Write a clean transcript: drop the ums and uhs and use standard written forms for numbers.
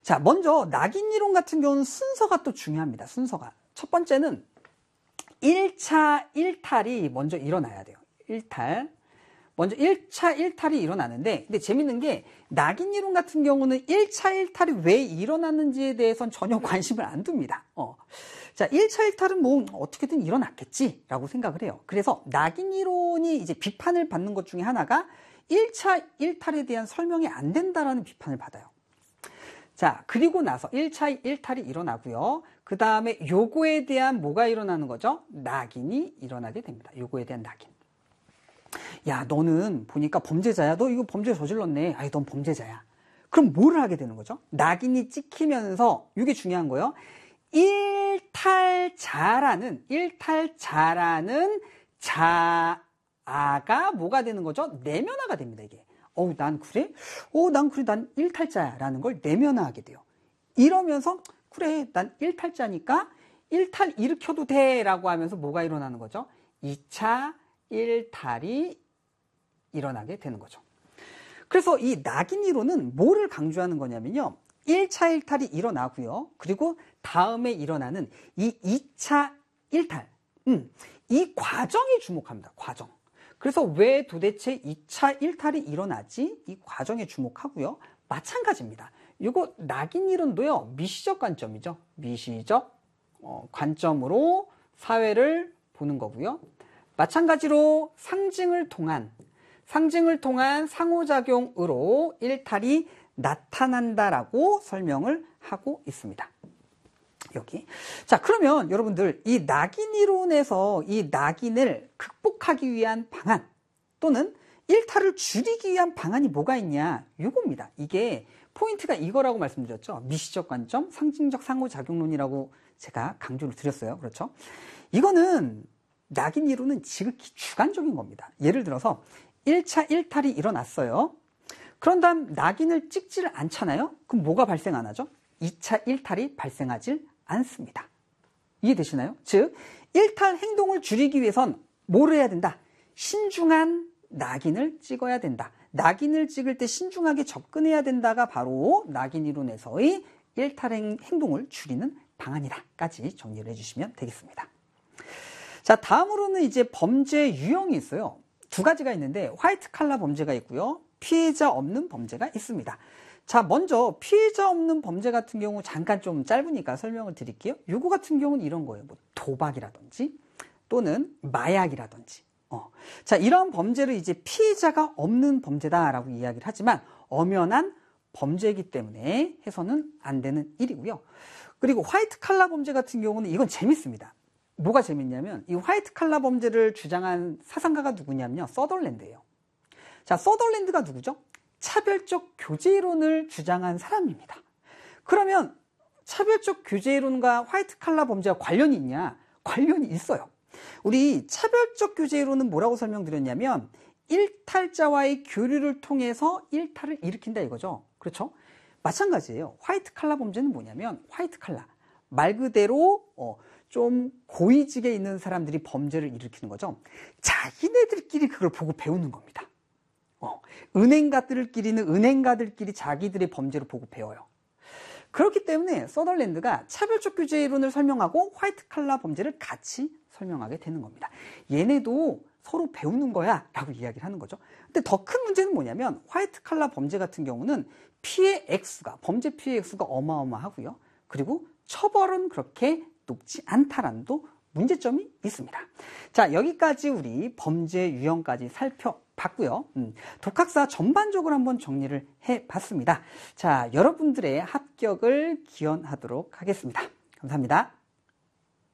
자, 먼저 낙인 이론 같은 경우는 순서가 또 중요합니다. 순서가. 첫 번째는 1차 일탈이 먼저 일어나야 돼요. 먼저 1차 일탈이 일어나는데, 근데 재밌는 게 낙인 이론 같은 경우는 1차 일탈이 왜 일어나는지에 대해서는 전혀 관심을 안 둡니다. 자, 1차 일탈은 뭐 어떻게든 일어났겠지라고 생각을 해요. 그래서 낙인 이론이 이제 비판을 받는 것 중에 하나가 1차 일탈에 대한 설명이 안 된다라는 비판을 받아요. 자, 그리고 나서 1차 일탈이 일어나고요. 그 다음에 요거에 대한 뭐가 일어나는 거죠? 낙인이 일어나게 됩니다. 요거에 대한 낙인. 야, 너는 보니까 범죄자야. 너 이거 범죄 저질렀네. 아이, 넌 범죄자야. 그럼 뭐를 하게 되는 거죠? 낙인이 찍히면서, 이게 중요한 거예요. 일탈자라는 자아가 뭐가 되는 거죠? 내면화가 됩니다, 이게. 난 그래? 난 일탈자야라는 걸 내면화하게 돼요. 이러면서, 그래, 난 일탈자니까 일탈 일으켜도 돼 라고 하면서 뭐가 일어나는 거죠? 2차 일탈이 일어나게 되는 거죠. 그래서 이 낙인 이론은 뭐를 강조하는 거냐면요. 1차 일탈이 일어나고요. 그리고 다음에 일어나는 이 2차 일탈. 이 과정에 주목합니다. 과정. 그래서 왜 도대체 2차 일탈이 일어나지? 이 과정에 주목하고요. 마찬가지입니다. 이거 낙인 이론도요. 미시적 관점이죠. 미시적 관점으로 사회를 보는 거고요. 마찬가지로 상징을 통한 상호작용으로 일탈이 나타난다라고 설명을 하고 있습니다. 여기. 자, 그러면 여러분들 이 낙인 이론에서 이 낙인을 극복하기 위한 방안 또는 일탈을 줄이기 위한 방안이 뭐가 있냐? 이겁니다. 이게 포인트가 이거라고 말씀드렸죠. 미시적 관점, 상징적 상호작용론이라고 제가 강조를 드렸어요. 그렇죠? 이거는 낙인 이론은 지극히 주관적인 겁니다. 예를 들어서 1차 일탈이 일어났어요. 그런 다음 낙인을 찍지를 않잖아요. 그럼 뭐가 발생 안 하죠? 2차 일탈이 발생하질 않습니다. 이해되시나요? 즉, 일탈 행동을 줄이기 위해선 뭐를 해야 된다? 신중한 낙인을 찍어야 된다. 낙인을 찍을 때 신중하게 접근해야 된다가 바로 낙인 이론에서의 일탈 행동을 줄이는 방안이다까지 정리를 해주시면 되겠습니다. 자, 다음으로는 이제 범죄 유형이 있어요. 두 가지가 있는데 화이트 칼라 범죄가 있고요. 피해자 없는 범죄가 있습니다. 자, 먼저 피해자 없는 범죄 같은 경우 잠깐 좀 짧으니까 설명을 드릴게요. 요거 같은 경우는 이런 거예요. 뭐 도박이라든지 또는 마약이라든지. 자, 이런 범죄를 이제 피해자가 없는 범죄다라고 이야기를 하지만 엄연한 범죄이기 때문에 해서는 안 되는 일이고요. 그리고 화이트 칼라 범죄 같은 경우는 이건 재밌습니다. 뭐가 재밌냐면 이 화이트 칼라 범죄를 주장한 사상가가 누구냐면요. 서덜랜드예요. 자, 서덜랜드가 누구죠? 차별적 교제이론을 주장한 사람입니다. 그러면 차별적 교제이론과 화이트 칼라 범죄와 관련이 있냐? 관련이 있어요. 우리 차별적 교제이론은 뭐라고 설명드렸냐면 일탈자와의 교류를 통해서 일탈을 일으킨다 이거죠. 그렇죠? 마찬가지예요. 화이트 칼라 범죄는 뭐냐면 화이트 칼라 말 그대로 좀 고위직에 있는 사람들이 범죄를 일으키는 거죠. 자기네들끼리 그걸 보고 배우는 겁니다. 은행가들끼리는 은행가들끼리 자기들의 범죄를 보고 배워요. 그렇기 때문에 서덜랜드가 차별적 규제이론을 설명하고 화이트 칼라 범죄를 같이 설명하게 되는 겁니다. 얘네도 서로 배우는 거야 라고 이야기를 하는 거죠. 근데 더 큰 문제는 뭐냐면 화이트 칼라 범죄 같은 경우는 범죄 피해 액수가 어마어마하고요. 그리고 처벌은 그렇게 높지 않다라는 또 문제점이 있습니다. 자, 여기까지 우리 범죄 유형까지 살펴봤고요. 독학사 전반적으로 한번 정리를 해봤습니다. 자, 여러분들의 합격을 기원하도록 하겠습니다. 감사합니다.